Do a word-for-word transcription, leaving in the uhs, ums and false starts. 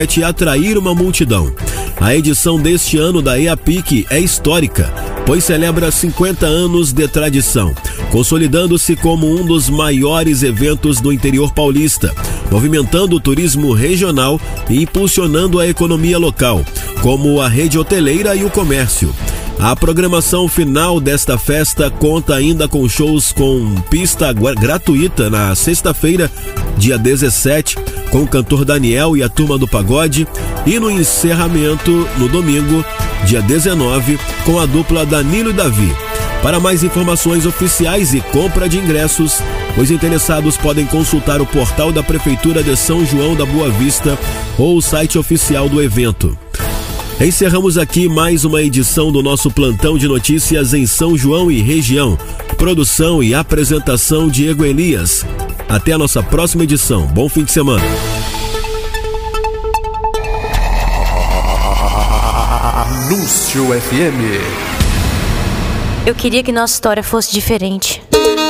e atrair uma multidão. A edição deste ano da EAPIC é histórica, pois celebra cinquenta anos de tradição, consolidando-se como um dos maiores eventos do interior paulista, movimentando o turismo regional e impulsionando a economia local, como a rede hoteleira e o comércio. A programação final desta festa conta ainda com shows com pista gratuita na sexta-feira, dia dezessete, com o cantor Daniel e a Turma do Pagode, e no encerramento, no domingo, dia dezenove, com a dupla Danilo e Davi. Para mais informações oficiais e compra de ingressos, os interessados podem consultar o portal da Prefeitura de São João da Boa Vista ou o site oficial do evento. Encerramos aqui mais uma edição do nosso plantão de notícias em São João e região. Produção e apresentação Diego Elias. Até a nossa próxima edição. Bom fim de semana. Anúncio F M. Eu queria que nossa história fosse diferente.